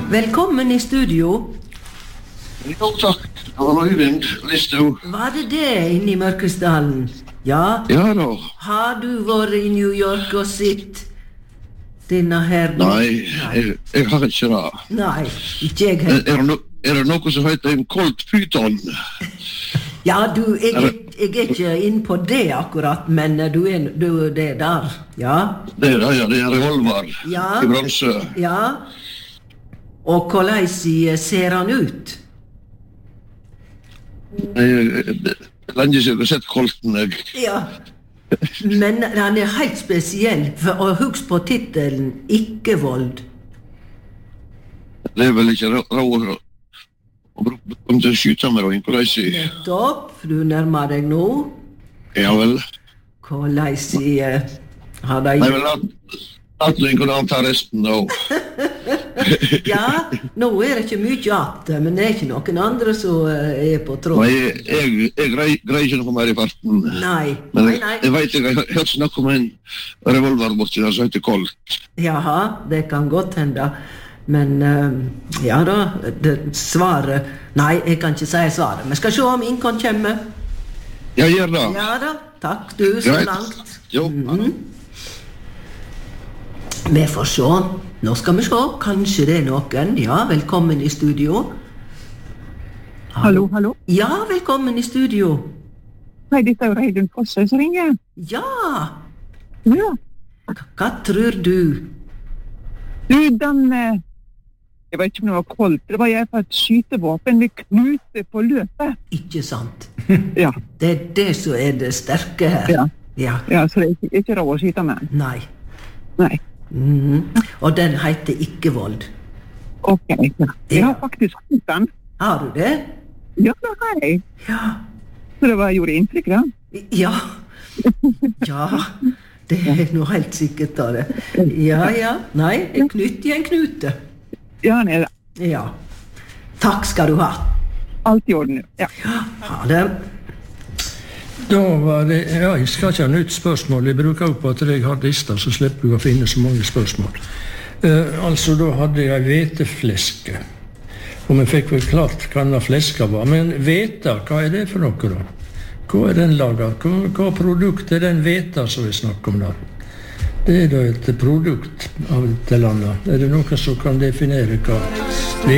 Velkommen i studio. Jo, takk. Det var Øyvind Listhaug. Var det inne i Mørkesdalen? Ja. Ja da. Har du vært i New York og sett denne her? Nei, jeg har ikke det. Nei, ikke jeg heller. Er det noe som heter en Colt Python? Ja, jeg er ikke inn på det akkurat, men du er det der, ja? Det er revolver i bronse. Ja. Og hvordan ser han ut? Lenge siden jeg har sett Colten, jeg. Ja, men han er helt spesiell, og husk på titelen Ikke vold. Det er vel ikke råd om til å skyte med og hvordan jeg... Nettopp, du nærmer deg nå. Ja vel. Hvordan har de... Nei vel, at du kunne anta resten da. Ja, nå er det ikke mye at, men det er ikke noen andre som er på tråd. Nei, jeg greier ikke noe mer i farten. Nei. Men jeg vet jeg har hørt snakk om en revolver borti der som heter Colt. Jaha, det kan godt hende. Men ja da, svaret... Nei, jeg kan ikke si svaret. Men skal se om Inkon kommer. Ja, gjør det. Ja da, takk du, så langt. Jo. Vi får se. Nå skal vi se. Kanskje det er noen. Ja, velkommen i studio. Hallo, hallo. Ja, velkommen i studio. Hei, dette er jo Reidun Fosse som ringer. Ja. Ja. Hva tror du? Du, jeg vet ikke om det var Colt, det var jeg på et skytevåpen ved knute på løpet. Ikke sant? Ja. Det er det som er det sterke her. Ja, så det er ikke råd å skyte med. Nei. Nei. Og den heter Ikke vold. Ok, ja. Jeg har faktisk hatt den. Har du det? Ja, det har jeg. Ja. Så det gjorde inntrykk, da? Ja. Ja, det er noe helt sikkert av det. Ja. Nei, en knytt i en knute. Ja, det er det. Ja. Takk skal du ha. Alt i orden, ja. Ha det. Da var det, jeg skal ikke ha nytt spørsmål. Jeg bruker opp at jeg har lister, så slipper jeg å finne så mange spørsmål. Altså, da hadde jeg hvetefleske. Og vi fikk vel klart hva denne fleska var. Men hveta, hva er det for noe da? Hva er den laget? Hva produkt er den hveta som vi snakker om da? Det er da et produkt av et eller annet. Er det noen som kan definere hva